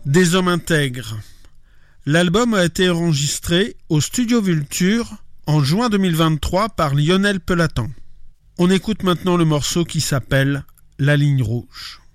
Des hommes intègres. L'album a été enregistré au Studio Vulture en juin 2023 par Lionel Pelatan. On écoute maintenant le morceau qui s'appelle La ligne rouge.